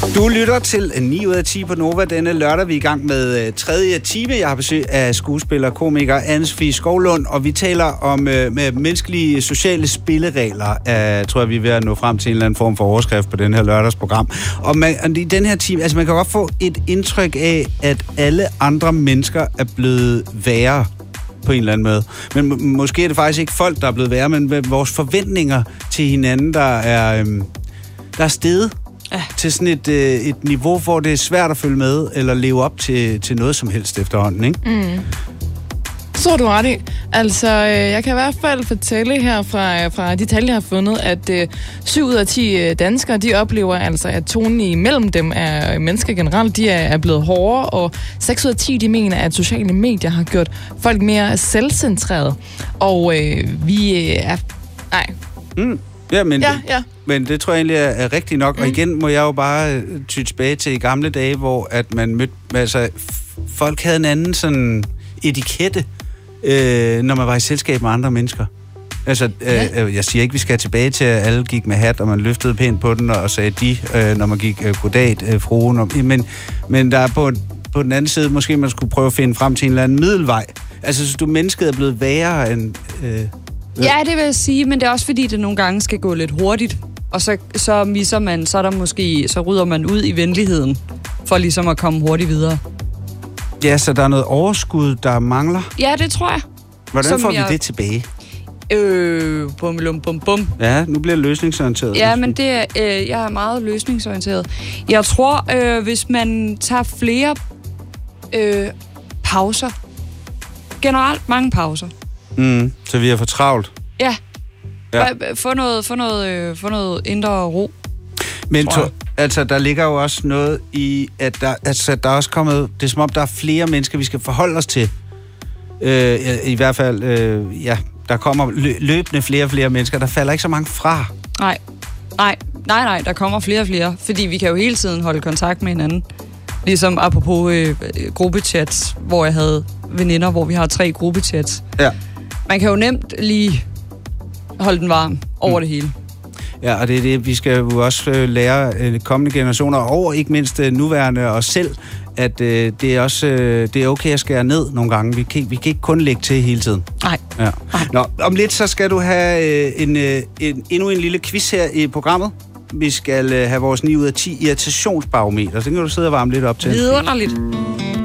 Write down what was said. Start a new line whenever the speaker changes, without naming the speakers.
Du lytter til 9 ud af 10 på Nova denne lørdag. Vi er i gang med tredje time. Jeg har besøg af skuespiller og komiker Anne-Sophie Skovlund, og vi taler om med menneskelige sociale spilleregler. Tror jeg, vi er ved at nå frem til en eller anden form for overskrift på den her lørdagsprogram. Og i den her time, altså man kan godt få et indtryk af, at alle andre mennesker er blevet værre på en eller anden måde. Men måske er det faktisk ikke folk, der er blevet værre, men vores forventninger til hinanden, der er steget. Ja. Til sådan et niveau, hvor det er svært at følge med, eller leve op til noget som helst efterhånden, ikke?
Mm. Så er du ret i. Altså, jeg kan i hvert fald fortælle her fra de tal, jeg har fundet, at 7 ud af 10 danskere, de oplever altså, at tonen imellem dem er mennesker generelt, de er blevet hårdere, og 6 ud af 10, de mener, at sociale medier har gjort folk mere selvcentrerede. Og vi er... Nej.
Mm. Ja, men,
ja.
Men det tror jeg egentlig er rigtigt nok. Og igen må jeg jo bare ty tilbage til i gamle dage, hvor at man mødte... Altså, folk havde en anden sådan etikette, når man var i selskab med andre mennesker. Altså, jeg siger ikke, vi skal tilbage til, at alle gik med hat, og man løftede pænt på den, og sagde de, når man gik goddag, fruen. Men der er på den anden side, måske man skulle prøve at finde frem til en eller anden middelvej. Altså, så mennesket er blevet værre end...
Ja, det vil jeg sige, men det er også fordi, det nogle gange skal gå lidt hurtigt. Og så misser man, så er der måske, så rydder man ud i venligheden, for ligesom at komme hurtigt videre.
Ja, så der er noget overskud, der mangler?
Ja, det tror jeg.
Hvordan får vi det tilbage?
Bum.
Ja, nu bliver det løsningsorienteret.
Ja, men det er, jeg er meget løsningsorienteret. Jeg tror, hvis man tager flere pauser, generelt mange pauser.
Så vi er for travlt.
Ja. Få noget indre ro.
Men altså, der ligger jo også noget i, at der er også kommet... Det er som om, der er flere mennesker, vi skal forholde os til. I hvert fald, der kommer løbende flere og flere mennesker. Der falder ikke så mange fra. Nej, der kommer flere og flere. Fordi vi kan jo hele tiden holde kontakt med hinanden. Ligesom apropos gruppechats, hvor jeg havde veninder, hvor vi har 3 gruppechats. Ja. Man kan jo nemt lige holde den varm over det hele. Ja, og det er det, vi skal jo også lære kommende generationer, og ikke mindst nuværende os selv, at det er også det er okay at skære ned nogle gange. Vi kan ikke kun lægge til hele tiden.
Nej.
Ja. Nå, om lidt så skal du have endnu en lille quiz her i programmet. Vi skal have vores 9 ud af 10 irritationsbarometer. Så det kan du sidde og varme lidt op til.
Vidunderligt.